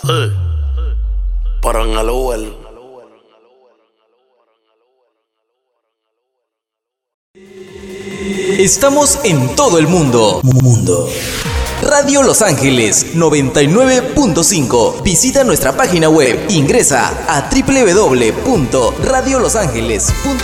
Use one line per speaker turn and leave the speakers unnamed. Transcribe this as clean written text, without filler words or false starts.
Para en el Uber.
Estamos en todo el mundo. Radio Los Ángeles 99.5. Visita nuestra página web. Ingresa a www.radiolosangeles.com.